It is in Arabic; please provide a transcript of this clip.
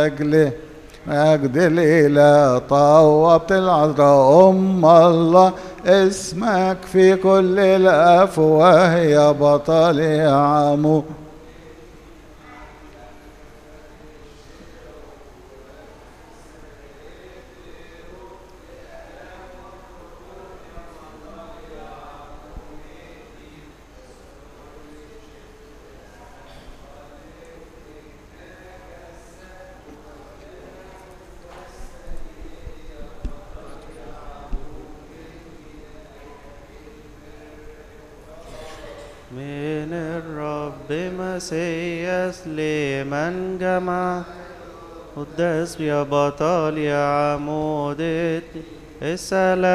أجله مجد الإله طوبت العذراء أم الله اسمك في كل الأفواه يا بطل يا عمو. من الرب مسيس لمن جمع قداس يا بطل يا عمود السلام.